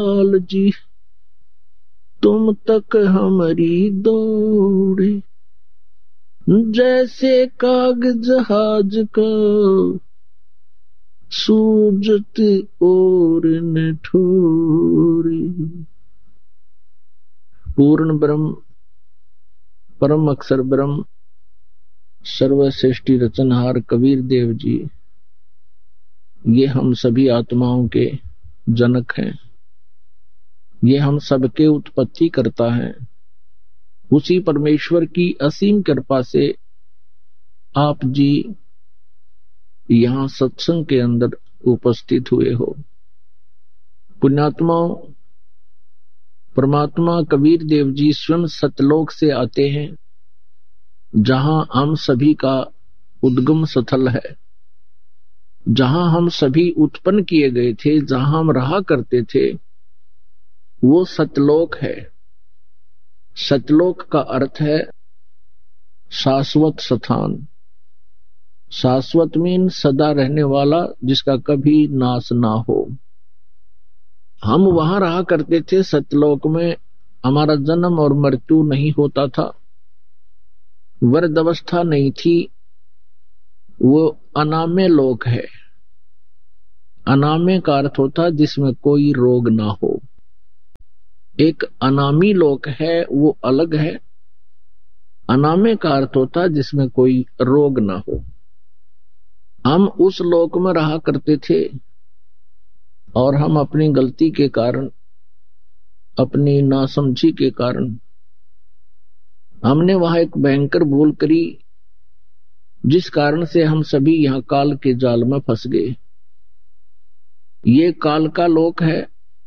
लाल जी तुम तक हमारी दौड़े, जैसे कागज जहाज का सूजत और न ठोरे। पूर्ण ब्रह्म परम अक्षर ब्रह्म सर्वश्रेष्ठी रचनहार कबीर देव जी ये हम सभी आत्माओं के जनक हैं। ये हम सबके उत्पत्ति करता है। उसी परमेश्वर की असीम कृपा से आप जी यहाँ सत्संग के अंदर उपस्थित हुए हो। पुण्यात्माओं, परमात्मा कबीर देव जी स्वयं सतलोक से आते हैं, जहां हम सभी का उद्गम स्थल है, जहां हम सभी उत्पन्न किए गए थे, जहां हम रहा करते थे, वो सतलोक है। सतलोक का अर्थ है शाश्वत स्थान। शाश्वत मीन सदा रहने वाला, जिसका कभी नाश ना हो। हम वहां रहा करते थे सतलोक में। हमारा जन्म और मृत्यु नहीं होता था, वृद्ध अवस्था नहीं थी। वो अनाम्य लोक है। अनाम्य का अर्थ होता है जिसमें कोई रोग ना हो। एक अनामी लोक है, वो अलग है। अनाम्य का अर्थ होता है जिसमें कोई रोग ना हो। हम उस लोक में रहा करते थे और हम अपनी गलती के कारण, अपनी नासमझी के कारण हमने वहां एक भयंकर भूल करी, जिस कारण से हम सभी यहाँ काल के जाल में फंस गए। ये काल का लोक है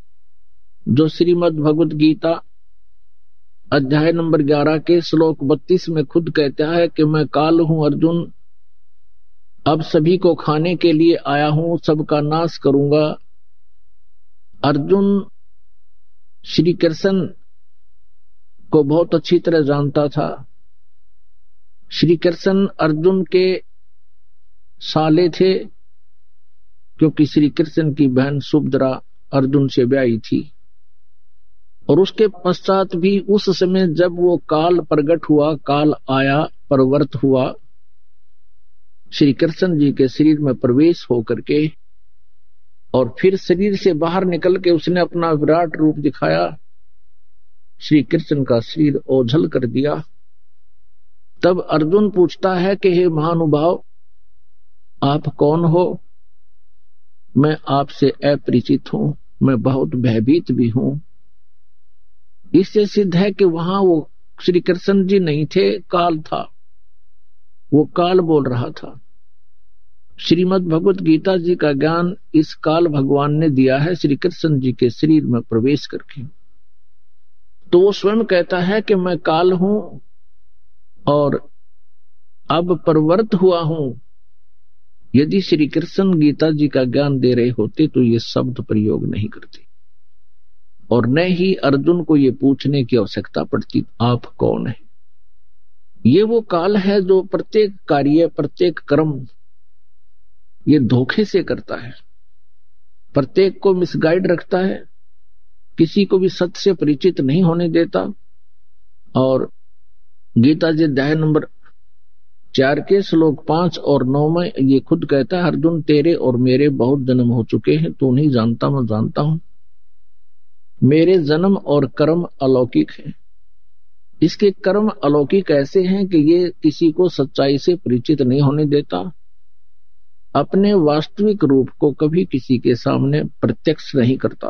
जो श्रीमद् भगवद गीता अध्याय नंबर 11 के श्लोक 32 में खुद कहता है कि मैं काल हूं अर्जुन, अब सभी को खाने के लिए आया हूं, सबका नाश करूंगा। अर्जुन श्री कृष्ण को बहुत अच्छी तरह जानता था। श्री कृष्ण अर्जुन के साले थे, क्योंकि श्री कृष्ण की बहन सुभद्रा अर्जुन से ब्याही थी। और उसके पश्चात भी उस समय जब वो काल प्रकट हुआ, काल आया, प्रवृत्त हुआ, श्री कृष्ण जी के शरीर में प्रवेश होकर के और फिर शरीर से बाहर निकल के उसने अपना विराट रूप दिखाया, श्री कृष्ण का शरीर ओझल कर दिया। तब अर्जुन पूछता है कि हे महानुभाव, आप कौन हो? मैं आपसे अपरिचित हूं, मैं बहुत भयभीत भी हूं। इससे सिद्ध है कि वहां वो श्री कृष्ण जी नहीं थे, काल था। वो काल बोल रहा था। श्रीमद् भगवत गीता जी का ज्ञान इस काल भगवान ने दिया है श्री कृष्ण जी के शरीर में प्रवेश करके। तो वो स्वयं कहता है कि मैं काल हूं और अब प्रवृत्त हुआ हूं। यदि श्री कृष्ण गीता जी का ज्ञान दे रहे होते तो ये शब्द प्रयोग नहीं करते और न ही अर्जुन को ये पूछने की आवश्यकता पड़ती, आप कौन है? ये वो काल है जो प्रत्येक कार्य, प्रत्येक कर्म ये धोखे से करता है, प्रत्येक को मिसगाइड रखता है, किसी को भी सत्य से परिचित नहीं होने देता। और गीता जी अध्याय नंबर 4 के श्लोक 5 और 9 में ये खुद कहता है, अर्जुन तेरे और मेरे बहुत जन्म हो चुके हैं, तू नहीं जानता, मैं जानता हूं। मेरे जन्म और कर्म अलौकिक हैं। इसके कर्म अलौकिक ऐसे हैं कि ये किसी को सच्चाई से परिचित नहीं होने देता, अपने वास्तविक रूप को कभी किसी के सामने प्रत्यक्ष नहीं करता।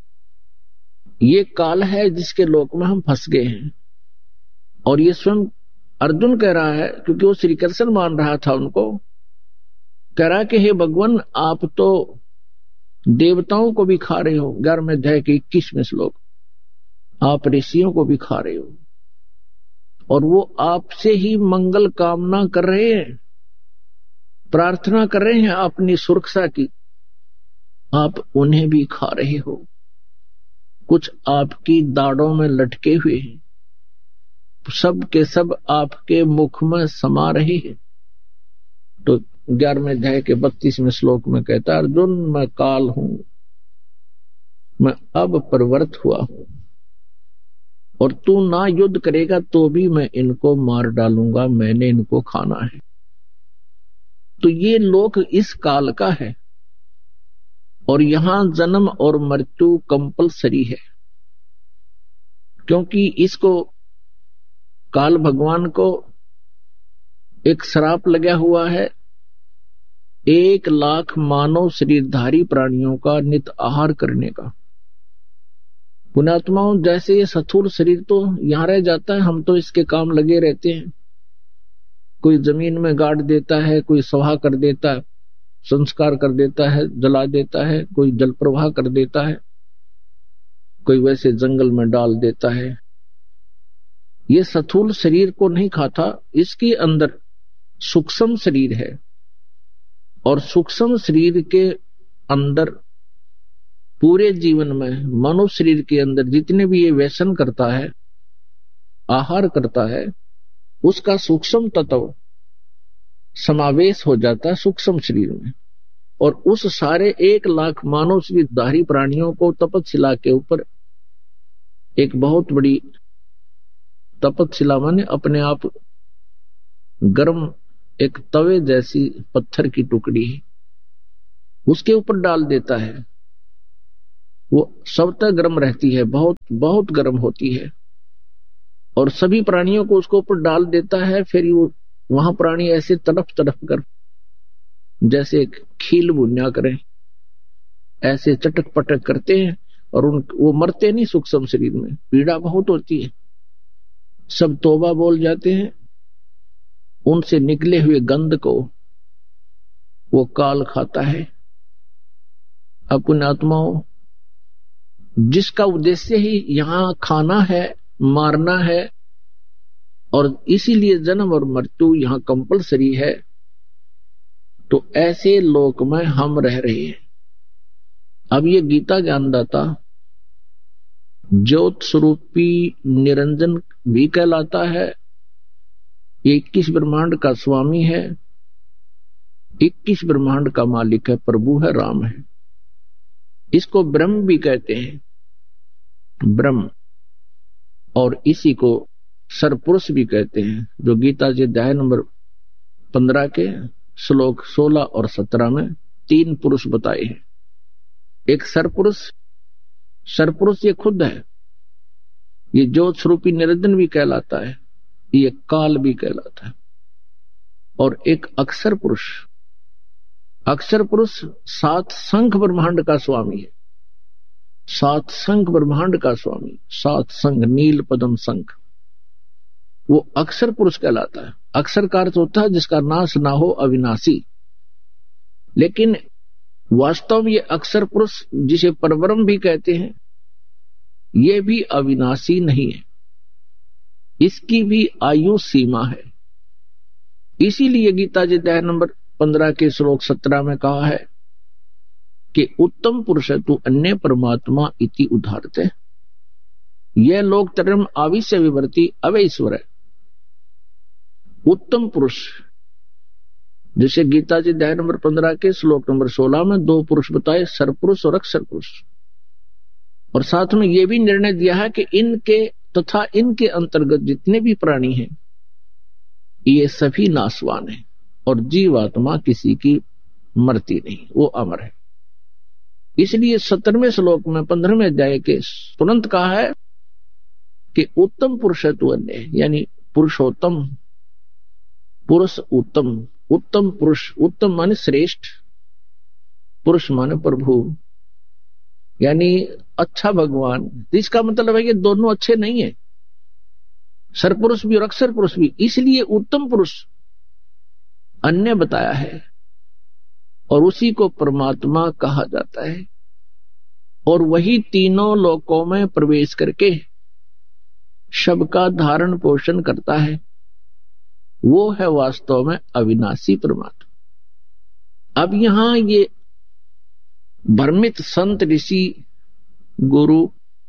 ये काल है जिसके लोक में हम फंस गए हैं। और ये स्वयं अर्जुन कह रहा है, क्योंकि वो श्री कृष्ण मान रहा था उनको, कह रहा है कि हे भगवान, आप तो देवताओं को भी खा रहे हो। 11वें अध्याय के 21वें श्लोक, आप ऋषियों को भी खा रहे हो और वो आपसे ही मंगल कामना कर रहे हैं, प्रार्थना कर रहे हैं अपनी सुरक्षा की। आप उन्हें भी खा रहे हो, कुछ आपकी दाढ़ों में लटके हुए हैं, सब के सब आपके मुख में समा रहे हैं। तो 11वें अध्याय के 32वें श्लोक में कहता है, अर्जुन मैं काल हूं, मैं अब प्रवृत्त हुआ हूं और तू ना युद्ध करेगा तो भी मैं इनको मार डालूंगा, मैंने इनको खाना है। तो ये लोक इस काल का है और यहां जन्म और मृत्यु कंपलसरी है, क्योंकि इसको काल भगवान को एक श्राप लगा हुआ है 1,00,000 मानव शरीरधारी प्राणियों का नित आहार करने का। पुण्यात्माओं, जैसे ये स्थूल शरीर तो यहां रह जाता है, हम तो इसके काम लगे रहते हैं। कोई जमीन में गाड़ देता है, कोई सवा कर देता है, संस्कार कर देता है, जला देता है, कोई जल प्रवाह कर देता है, कोई वैसे जंगल में डाल देता है। ये स्थूल शरीर को नहीं खाता, इसके अंदर सूक्ष्म शरीर है और सूक्ष्म शरीर के अंदर पूरे जीवन में मानव शरीर के अंदर जितने भी ये व्यसन करता है, आहार करता है, उसका सूक्ष्म तत्व समावेश हो जाता है सूक्ष्म शरीर में। और उस सारे 1,00,000 मानव शरीरधारी प्राणियों को तपतशिला के ऊपर एक बहुत बड़ी तपतशिला माने अपने आप गर्म एक तवे जैसी पत्थर की टुकड़ी है, उसके ऊपर डाल देता है। वो सब तक गर्म रहती है, बहुत बहुत गर्म होती है और सभी प्राणियों को उसको ऊपर डाल देता है। फिर वो वहां प्राणी ऐसे तड़प तड़प कर जैसे एक खील बुनिया करें, ऐसे चटक पटक करते हैं और वो मरते नहीं। सूक्ष्म शरीर में पीड़ा बहुत होती है, सब तौबा बोल जाते हैं। उनसे निकले हुए गंध को वो काल खाता है। पुण्यात्माओं, जिसका उद्देश्य ही यहां खाना है, मारना है और इसीलिए जन्म और मृत्यु यहां कंपलसरी है, तो ऐसे लोक में हम रह रहे हैं। अब ये गीता ज्ञानदाता ज्योत स्वरूपी निरंजन भी कहलाता है। ये 21 ब्रह्मांड का स्वामी है, 21 ब्रह्मांड का मालिक है, प्रभु है, राम है। इसको ब्रह्म भी कहते हैं, ब्रह्म, और इसी को सरपुरुष भी कहते हैं, जो गीता जी अध्याय नंबर 15 के श्लोक 16 और 17 में 3 पुरुष बताए हैं। एक सरपुरुष, सरपुरुष ये खुद है, ये ज्योत स्वरूपी निरंजन भी कहलाता है, ये काल भी कहलाता है। और एक अक्षर पुरुष, अक्षर पुरुष 7 संख ब्रह्मांड का स्वामी है, 7 संख ब्रह्मांड का स्वामी, 7 संख नील पद्म संख, वो अक्षर पुरुष कहलाता है। अक्षर का अर्थ होता है जिसका नाश ना हो, अविनाशी। लेकिन वास्तव में ये अक्षर पुरुष, जिसे परब्रह्म भी कहते हैं, ये भी अविनाशी नहीं है, इसकी भी आयु सीमा है। इसीलिए गीता जी अध्याय नंबर 15 के श्लोक 17 में कहा है कि उत्तम पुरुष तू अन्य परमात्मा इति उदाहरते, यह लोक तरम आविश्य विवर्ती अवैश्वर है। उत्तम पुरुष, जैसे गीता जी अध्याय नंबर 15 के श्लोक नंबर 16 में 2 पुरुष बताए, सरपुरुष और अक्षर पुरुष, और साथ में यह भी निर्णय दिया है कि इनके तथा इनके अंतर्गत जितने भी प्राणी हैं ये सभी नाशवान हैं और जीवात्मा किसी की मरती नहीं, वो अमर है। इसलिए 17वें श्लोक में 15वें अध्याय के तुरंत कहा है कि उत्तम पुरुष है तू अन्य, यानी पुरुषोत्तम, पुरुष उत्तम, उत्तम पुरुष, उत्तम माने श्रेष्ठ, पुरुष माने प्रभु, यानी अच्छा भगवान। इसका मतलब है कि दोनों अच्छे नहीं है, सरपुरुष भी और अक्षर पुरुष भी। इसलिए उत्तम पुरुष अन्य बताया है और उसी को परमात्मा कहा जाता है, और वही तीनों लोकों में प्रवेश करके सबका धारण पोषण करता है। वो है वास्तव में अविनाशी परमात्मा। अब यहां ये भ्रमित संत, ऋषि, गुरु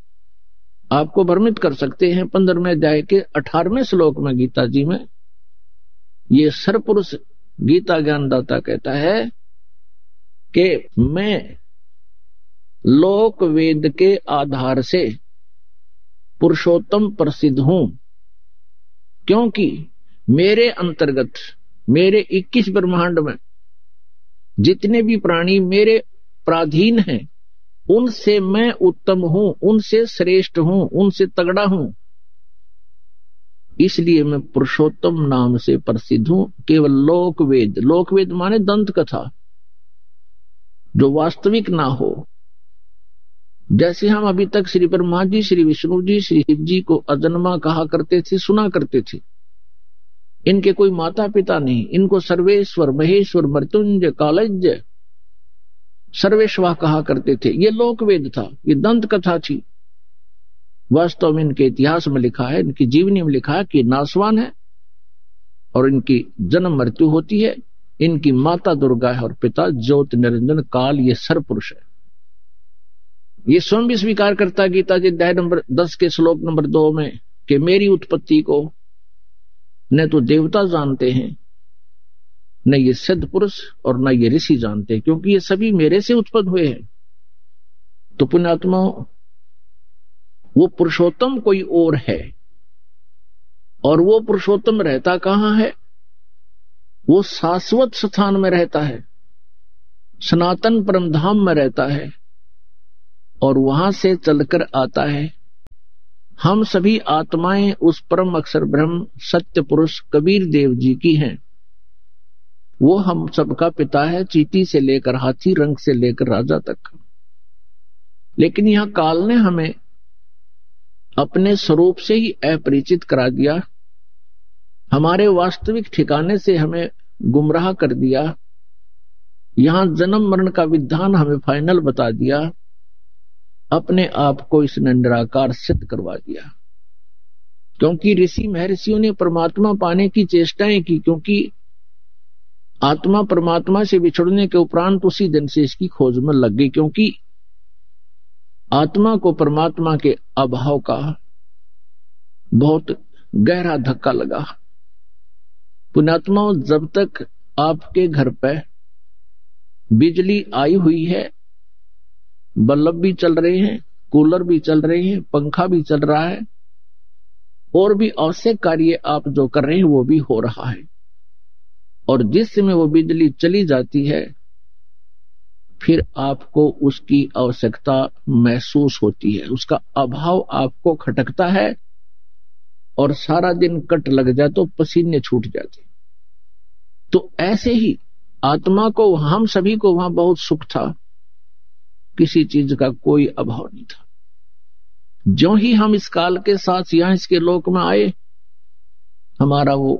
आपको भ्रमित कर सकते हैं। 15वें अध्याय के 18वें श्लोक में गीता जी में ये सरपुरुष गीता ज्ञानदाता कहता है कि मैं लोक वेद के आधार से पुरुषोत्तम प्रसिद्ध हूं, क्योंकि मेरे अंतर्गत, मेरे 21 ब्रह्मांड में जितने भी प्राणी मेरे प्राधीन हैं, उनसे मैं उत्तम हूं, उनसे श्रेष्ठ हूं, उनसे तगड़ा हूं। इसलिए मैं पुरुषोत्तम नाम से प्रसिद्ध हूं। केवल लोकवेद, लोकवेद माने दंत कथा, जो वास्तविक ना हो। जैसे हम अभी तक श्री ब्रह्मा जी, श्री विष्णु जी, श्री शिव जी को अजन्मा कहा करते थे, सुना करते थे। इनके कोई माता पिता नहीं, इनको सर्वेश्वर, महेश्वर, मृत्युंजय, कालज्ञ, सर्वेश्वर कहा करते थे। ये लोकवेद था, ये दंत कथा थी। वास्तव में इनके इतिहास में लिखा है, इनकी जीवनी में लिखा है कि नासवान है और इनकी जन्म मृत्यु होती है। इनकी माता दुर्गा है और पिता ज्योति निरंजन काल, ये सरपुरुष है। ये स्वयं भी स्वीकार करता गीता जी अध्याय नंबर 10 के श्लोक नंबर 2 में कि मेरी उत्पत्ति को न तो देवता जानते हैं, न ये सिद्ध पुरुष और न ये ऋषि जानते हैं, क्योंकि ये सभी मेरे से उत्पन्न हुए हैं। तो पुण्यात्मा, वो पुरुषोत्तम कोई और है, और वो पुरुषोत्तम रहता कहां है? वो शाश्वत स्थान में रहता है, सनातन परमधाम में रहता है, और वहां से चलकर आता है। हम सभी आत्माएं उस परम अक्षर ब्रह्म सत्य पुरुष कबीर देव जी की हैं। वो हम सबका पिता है, चींटी से लेकर हाथी, रंग से लेकर राजा तक। लेकिन यहां काल ने हमें अपने स्वरूप से ही अपरिचित करा दिया, हमारे वास्तविक ठिकाने से हमें गुमराह कर दिया। यहां जन्म मरण का विधान हमें फाइनल बता दिया, अपने आप को इसने निराकार सिद्ध करवा दिया। क्योंकि ऋषि महर्षियों ने परमात्मा पाने की चेष्टाएं की, क्योंकि आत्मा परमात्मा से बिछड़ने के उपरांत उसी दिन से इसकी खोज में लग गई, क्योंकि आत्मा को परमात्मा के अभाव का बहुत गहरा धक्का लगा। पुण्यात्मा, जब तक आपके घर पे बिजली आई हुई है, बल्ब भी चल रहे हैं, कूलर भी चल रहे हैं, पंखा भी चल रहा है, और भी आवश्यक कार्य आप जो कर रहे हैं वो भी हो रहा है, और जिस समय वो बिजली चली जाती है फिर आपको उसकी आवश्यकता महसूस होती है, उसका अभाव आपको खटकता है, और सारा दिन कट लग जाए तो पसीने छूट जाते। तो ऐसे ही आत्मा को, हम सभी को वहां बहुत सुख था, किसी चीज का कोई अभाव नहीं था। जो ही हम इस काल के साथ यहां इसके लोक में आए, हमारा वो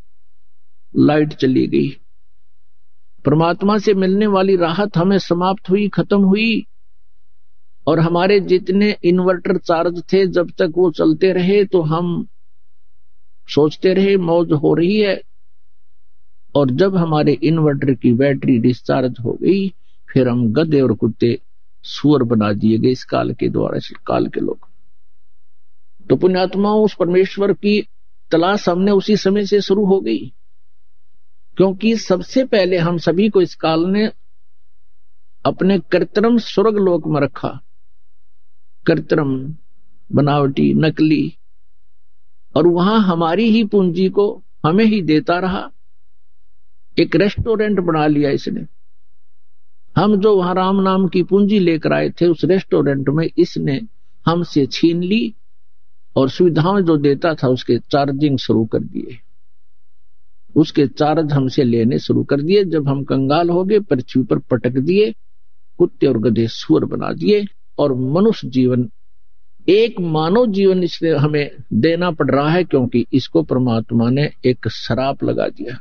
लाइट चली गई, परमात्मा से मिलने वाली राहत हमें समाप्त हुई, खत्म हुई। और हमारे जितने इन्वर्टर चार्ज थे, जब तक वो चलते रहे तो हम सोचते रहे मौज हो रही है, और जब हमारे इन्वर्टर की बैटरी डिस्चार्ज हो गई, फिर हम गधे और कुत्ते सुअर बना दिए गए इस काल के द्वारा, इस काल के लोग। तो पुण्यात्माओं, उस परमेश्वर की तलाश हमने उसी समय से शुरू हो गई, क्योंकि सबसे पहले हम सभी को इस काल ने अपने कृत्रिम स्वर्ग लोक में रखा, कृत्रिम, बनावटी, नकली, और वहां हमारी ही पूंजी को हमें ही देता रहा। एक रेस्टोरेंट बना लिया इसने। हम जो वहां राम नाम की पूंजी लेकर आए थे, उस रेस्टोरेंट में इसने हमसे छीन ली, और सुविधाएं जो देता था उसके चार्जिंग शुरू कर दिए, उसके चार्ज हमसे लेने शुरू कर दिए। जब हम कंगाल हो गए, पृथ्वी पर पटक दिए, कुत्ते और गधे सुअर बना दिए, और मनुष्य जीवन, एक मानव जीवन इसने हमें देना पड़ रहा है, क्योंकि इसको परमात्मा ने एक श्राप लगा दिया।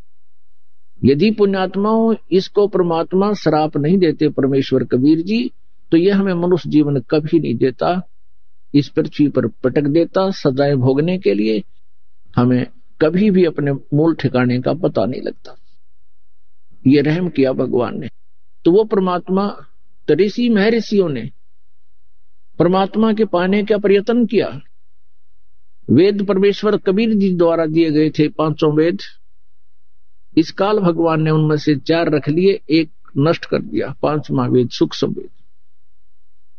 यदि पुण्यात्माओं इसको परमात्मा श्राप नहीं देते, परमेश्वर कबीर जी, तो यह हमें मनुष्य जीवन कभी नहीं देता, इस पृथ्वी पर पटक देता सजाएं भोगने के लिए। हमें कभी भी अपने मूल ठिकाने का पता नहीं लगता। ये रहम किया भगवान ने। तो वो परमात्मा, ऋषि महर्षियों ने परमात्मा के पाने का प्रयत्न किया। वेद परमेश्वर कबीर जी द्वारा दिए गए थे, 5 वेद। इस काल भगवान ने उनमें से 4 रख लिए, एक नष्ट कर दिया, 5वां वेद सूक्ष्म वेद।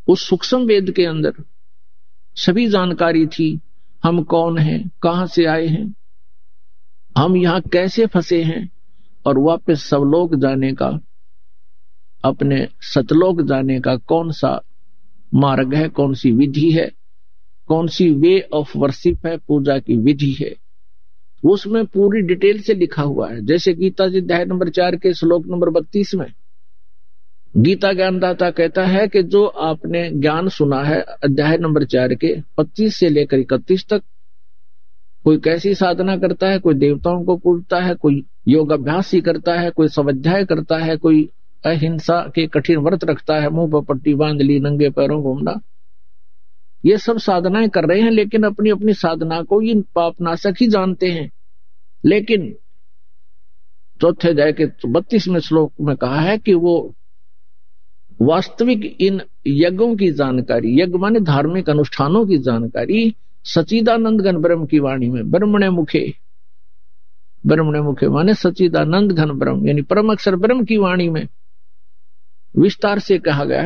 उस सूक्ष्म वेद के अंदर सभी जानकारी थी। हम कौन हैं, कहां से आए हैं, हम यहां कैसे फंसे हैं, और वापस सवलोक जाने का, अपने सतलोक जाने का कौन सा मार्ग है, कौन सी विधि है, कौन सी वे ऑफ वर्शिप है, पूजा की विधि है, उसमें पूरी डिटेल से लिखा हुआ है। जैसे गीता जी अध्याय नंबर 4 के श्लोक नंबर 32 में गीता ज्ञानदाता कहता है कि जो आपने ज्ञान सुना है अध्याय नंबर 4 के 25 से लेकर 31 तक, कोई कैसी साधना करता है, कोई देवताओं को पूजता है, कोई योग अभ्यास ही करता है, कोई स्वाध्याय करता है, कोई अहिंसा के कठिन व्रत रखता है, मुंह पर पट्टी बांध ली, नंगे पैरों घूमना, ये सब साधनाएं कर रहे हैं, लेकिन अपनी अपनी साधना को इन पापनाशक ही जानते हैं। लेकिन चौथे अध्याय के 32वें श्लोक में कहा है कि वो वास्तविक इन यज्ञों की जानकारी, यज्ञ माने धार्मिक अनुष्ठानों की जानकारी सच्चिदानंद घन ब्रह्म की वाणी में, ब्रह्मणे मुखे, ब्रह्मणे मुखे माने सच्चिदानंद घन ब्रह्म यानी परम अक्षर ब्रह्म की वाणी में विस्तार से कहा गया है।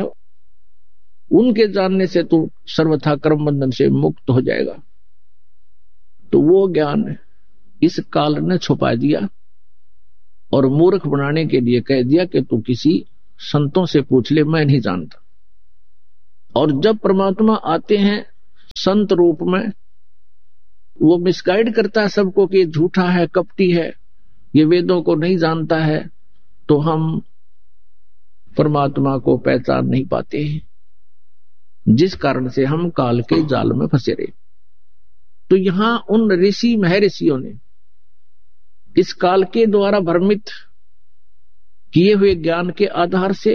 उनके जानने से तू सर्वथा कर्म बंधन से मुक्त हो जाएगा। तो वो ज्ञान इस काल ने छुपा दिया और मूर्ख बनाने के लिए कह दिया कि तू किसी संतों से पूछ ले, मैं नहीं जानता। और जब परमात्मा आते हैं संत रूप में, वो मिसगाइड करता है सबको कि ये झूठा है, कपटी है, ये वेदों को नहीं जानता है, तो हम परमात्मा को पहचान नहीं पाते हैं, जिस कारण से हम काल के जाल में फंसे रहे। तो यहां उन ऋषि महर्षियों ने इस काल के द्वारा भ्रमित किए हुए ज्ञान के आधार से,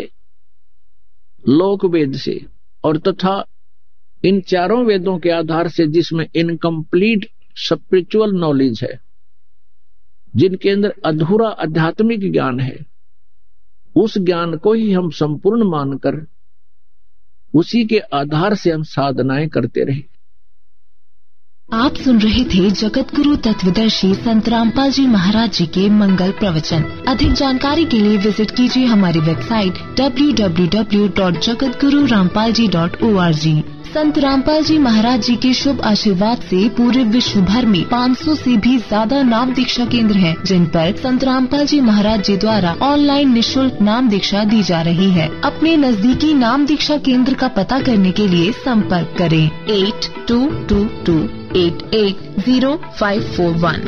लोक वेद से और तथा इन चारों वेदों के आधार से, जिसमें इनकम्प्लीट स्पिरिचुअल नॉलेज है, जिनके अंदर अधूरा आध्यात्मिक ज्ञान है, उस ज्ञान को ही हम संपूर्ण मानकर उसी के आधार से हम साधनाएं करते रहे। आप सुन रहे थे जगत गुरु तत्वदर्शी संत रामपाल जी महाराज जी के मंगल प्रवचन। अधिक जानकारी के लिए विजिट कीजिए हमारी वेबसाइट www.jagatgururampalji.org। संत रामपाल जी महाराज जी के शुभ आशीर्वाद से पूरे विश्व भर में 500 से भी ज्यादा नाम दीक्षा केंद्र हैं, जिन पर संत रामपाल जी महाराज जी द्वारा ऑनलाइन निःशुल्क नाम दीक्षा दी जा रही है। अपने नजदीकी नाम दीक्षा केंद्र का पता करने के लिए संपर्क करें 8222880541।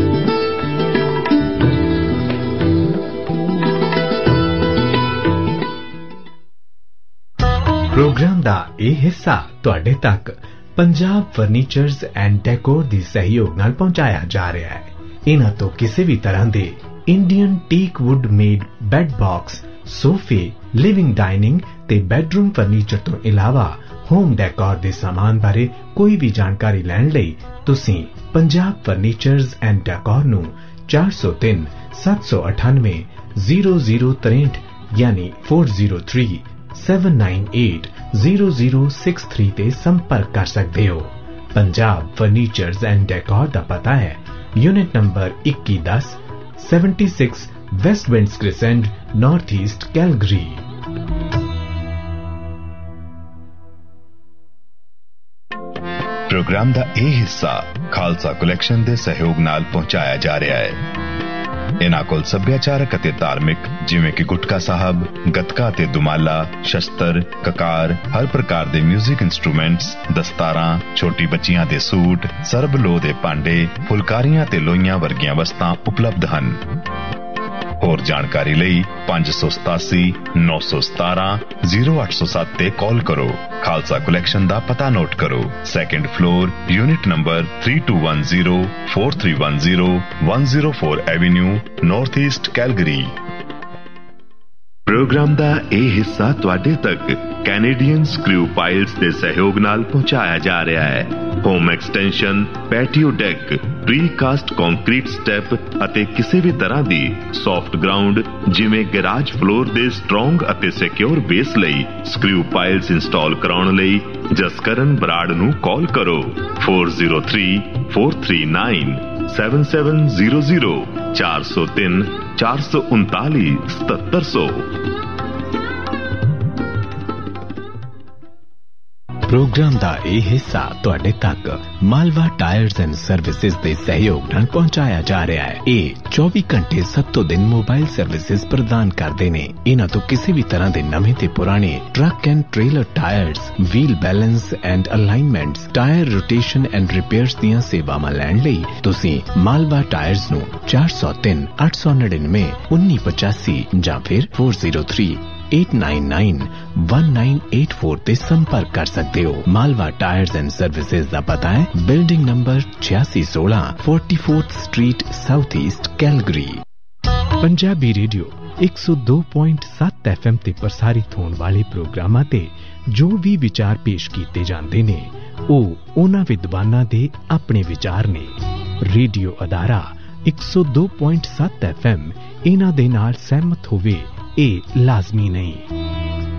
प्रोग्राम ਦਾ ਇਹ ਹਿੱਸਾ ਤੁਹਾਡੇ ਤੱਕ ਪੰਜਾਬ ਫਰਨੀਚਰਜ਼ ਐਂਡ ਡੈਕੋਰ ਦੀ ਸਹਿਯੋਗ ਨਾਲ ਪਹੁੰਚਾਇਆ ਜਾ ਰਿਹਾ ਹੈ। ਇਹਨਾਂ ਤੋਂ ਕਿਸੇ ਵੀ ਤਰ੍ਹਾਂ ਦੇ Indian teak wood made bed box, ਸੋਫੇ, ਲਿਵਿੰਗ ਡਾਈਨਿੰਗ ਤੇ ਬੈੱਡਰੂਮ ਫਰਨੀਚਰ ਤੋਂ ਇਲਾਵਾ ਹੋਮ ਡੈਕੋਰ ਦੇ ਸਾਮਾਨ ਬਾਰੇ ਕੋਈ ਵੀ ਜਾਣਕਾਰੀ ਲੈਣ ਲਈ ਤੁਸੀਂ ਪੰਜਾਬ ਫਰਨੀਚਰਜ਼ ਐਂਡ ਡੈਕੋਰ ਨੂੰ 403 798 0063 यानी 4037980063 ਤੇ ਸੰਪਰਕ ਕਰ ਸਕਦੇ ਹੋ। ਪੰਜਾਬ ਫਰਨੀਚਰਜ਼ ਐਂਡ ਡੈਕੋਰ ਦਾ ਪਤਾ ਹੈ unit number 2110 76 waste winds crescent, north east Calgary. Programme ਦਾ ਇਹ ਹਿੱਸਾ ਖਾਲਸਾ ਕਲੈਕਸ਼ਨ ਦੇ ਸਹਿਯੋਗ ਨਾਲ ਪਹੁੰਚਾਇਆ ਜਾ ਰਿਹਾ ਹੈ। ਇਹਨਾਂ ਕੋਲ ਸੱਭਿਆਚਾਰਕ ਅਤੇ ਧਾਰਮਿਕ ਜਿਵੇਂ ਕਿ ਗੁਟਕਾ ਸਾਹਿਬ, ਗੱਤਕਾ ਤੇ ਦੁਮਾਲਾ, ਸ਼ਸਤਰ, ਕਕਾਰ, ਹਰ ਪ੍ਰਕਾਰ ਦੇ 뮤직 ਇੰਸਟਰੂਮੈਂਟਸ, ਦਸਤਾਰਾਂ, ਛੋਟੀ ਬੱਚੀਆਂ ਦੇ ਸੂਟ, ਸਰਬ ਲੋਹ ਦੇ ਭਾਂਡੇ, ਫੁਲਕਾਰੀਆਂ ਤੇ ਲੋਈਆਂ ਵਰਗੀਆਂ ਵਸਤਾਂ ਉਪਲਬਧ ਹਨ। ਹੋਰ ਜਾਣਕਾਰੀ ਲਈ 587 917 0807 ਤੇ ਕਾਲ ਕਰੋ। ਖਾਲਸਾ ਕਲੈਕਸ਼ਨ ਦਾ ਪਤਾ ਨੋਟ ਕਰੋ। Second floor, unit number 3210 4310 104 avenue, north East Calgary. Programme ਦਾ ਇਹ ਹਿੱਸਾ ਤੁਹਾਡੇ ਤੱਕ ਕੈਨੇਡੀਅਨ ਸਕਰੂ ਪਾਈਲਸ ਦੇ ਸਹਿਯੋਗ ਨਾਲ ਪਹੁੰਚਾਇਆ ਜਾ ਰਿਹਾ ਹੈ। Home extension, patio deck, ਪ੍ਰੀਕਾਸਟ concrete step ਅਤੇ ਕਿਸੇ ਵੀ ਤਰ੍ਹਾਂ ਦੀ ਸੌਫਟ ਗਰਾਊਂਡ ਜਿਵੇਂ ਗੈਰਾਜ ਫਲੋਰ ਦੇ ਸਟਰੋਂਗ ਅਤੇ ਸਿਕਿਉਰ ਬੇਸ ਲਈ ਸਕਰੂ ਪਾਈਲਸ ਇੰਸਟਾਲ ਕਰਾਉਣ ਲਈ ਜਸਕਰਨ ਬਰਾੜ ਨੂੰ ਕਾਲ ਕਰੋ 403 439 7700 403 439 7700। प्रोग्राम दा ये हिस्सा तुहाडे तक मालवा टायर्स एंड सर्विसेज दे सहयोग नाल पहुंचाया जा रहा है। ये 24 घंटे 7 दिन मोबाइल सर्विसेज प्रदान करते ने। इन्हां तो किसी भी तरह के नवे ते पुराने truck and trailer tyres, wheel balance and alignments, tyre rotation and repairs दियां सेवावां लैण लई तुसीं मालवा टायर्स नूं 403 899 1985 जां फिर 403-899-1984 ते संपर्क कर सकते हो। मालवा टायर्स एंड सर्विसेज दा पता है building number 8616 44th street south east Calgary. Punjabi radio 102.7 FM ते प्रसारित होने वाले प्रोग्रामां ते जो भी विचार पेश किए जाते ने ਉਹ ਉਹਨਾਂ ਵਿਦਵਾਨਾਂ ਦੇ ਆਪਣੇ ਵਿਚਾਰ ਨੇ। ਰੇਡੀਓ ਅਦਾਰਾ 102.7 FM ਇਹਨਾਂ ਦੇ ਨਾਲ ਸਹਿਮਤ ਹੋਵੇ ਇਹ ਲਾਜ਼ਮੀ ਨਹੀਂ।